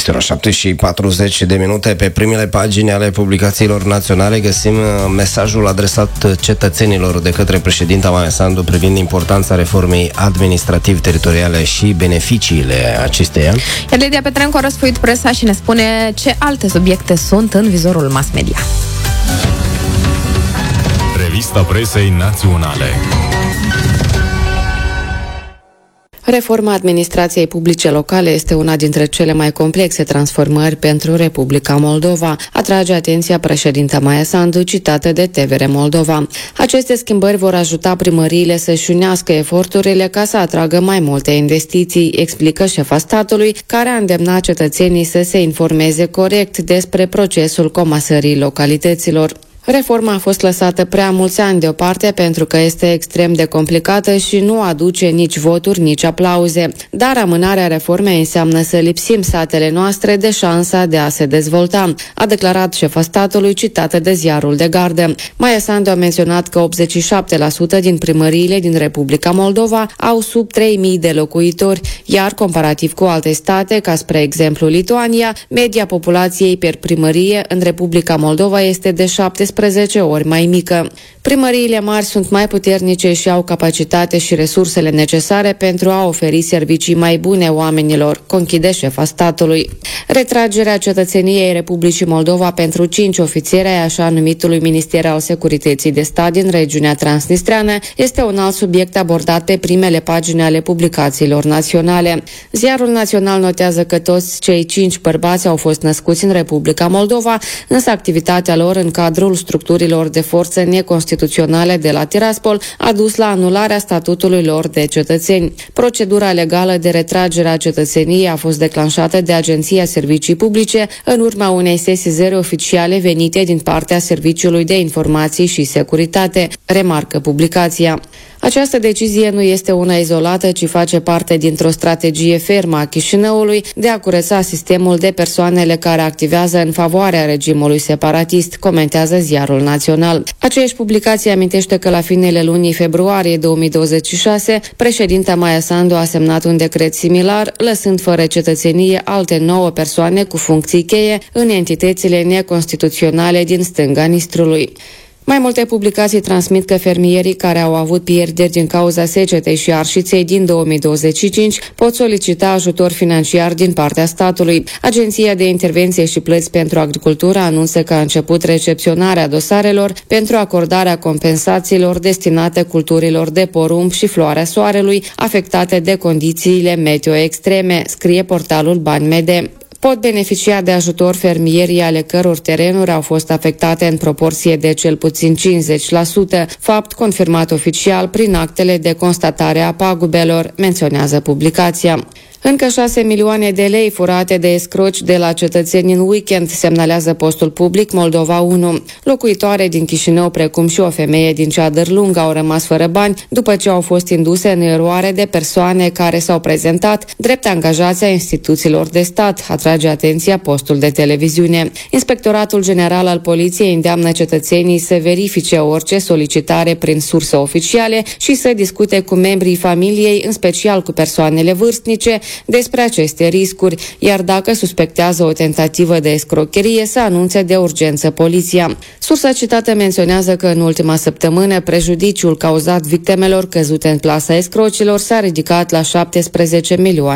Este ora 7:40 pe primele pagini ale publicațiilor naționale. Găsim mesajul adresat cetățenilor de către președinta Maia Sandu privind importanța reformei administrativ-teritoriale și beneficiile acesteia. Iar Lidia Petrencu a răsfoit presa și ne spune ce alte subiecte sunt în vizorul mass media. Revista presei naționale. Reforma administrației publice locale este una dintre cele mai complexe transformări pentru Republica Moldova, atrage atenția președinta Maia Sandu, citată de TVR Moldova. Aceste schimbări vor ajuta primăriile să-și unească eforturile ca să atragă mai multe investiții, explică șefa statului, care a îndemnat cetățenii să se informeze corect despre procesul comasării localităților. Reforma a fost lăsată prea mulți ani deoparte pentru că este extrem de complicată și nu aduce nici voturi, nici aplauze. Dar amânarea reformei înseamnă să lipsim satele noastre de șansa de a se dezvolta, a declarat șefa statului, citată de Ziarul de Gardă. Maia Sandu a menționat că 87% din primăriile din Republica Moldova au sub 3.000 de locuitori, iar comparativ cu alte state, ca spre exemplu Lituania, media populației per primărie în Republica Moldova este de 17 ori mai mică. Primăriile mari sunt mai puternice și au capacitate și resursele necesare pentru a oferi servicii mai bune oamenilor, conchide șefa statului. Retragerea cetățeniei Republicii Moldova pentru 5 ofițeri ai așa numitului Minister al Securității de Stat din regiunea transnistreană este un alt subiect abordat pe primele pagini ale publicațiilor naționale. Ziarul Național notează că toți cei 5 bărbați au fost născuți în Republica Moldova, însă activitatea lor în cadrul structurilor de forță neconstituționale de la Tiraspol a dus la anularea statutului lor de cetățeni. Procedura legală de retragere a cetățeniei a fost declanșată de Agenția Servicii Publice în urma unei sesizări oficiale venite din partea Serviciului de Informații și Securitate, remarcă publicația. Această decizie nu este una izolată, ci face parte dintr-o strategie fermă a Chișinăului de a curăța sistemul de persoanele care activează în favoarea regimului separatist, comentează Ziarul Național. Aceeași publicație amintește că la finele lunii februarie 2026, președinta Maia Sandu a semnat un decret similar, lăsând fără cetățenie alte 9 persoane cu funcții cheie în entitățile neconstituționale din stânga Nistrului. Mai multe publicații transmit că fermierii care au avut pierderi din cauza secetei și arșiței din 2025 pot solicita ajutor financiar din partea statului. Agenția de Intervenție și Plăți pentru Agricultură anunță că a început recepționarea dosarelor pentru acordarea compensațiilor destinate culturilor de porumb și floarea soarelui afectate de condițiile meteo extreme, scrie portalul Bani.md. Pot beneficia de ajutor fermierii ale căror terenuri au fost afectate în proporție de cel puțin 50%, fapt confirmat oficial prin actele de constatare a pagubelor, menționează publicația. Încă 6 milioane de lei furate de escroci de la cetățeni în weekend, semnalează postul public Moldova 1. Locuitoare din Chișinău, precum și o femeie din Ceadăr Lung, au rămas fără bani după ce au fost induse în eroare de persoane care s-au prezentat drept angajați a instituțiilor de stat, atrage atenția postul de televiziune. Inspectoratul General al Poliției îndeamnă cetățenii să verifice orice solicitare prin surse oficiale și să discute cu membrii familiei, în special cu persoanele vârstnice, despre aceste riscuri, iar dacă suspectează o tentativă de escrocherie, să anunțe de urgență poliția. Sursa citată menționează că în ultima săptămână prejudiciul cauzat victimelor căzute în plasa escrocilor s-a ridicat la 17 milioane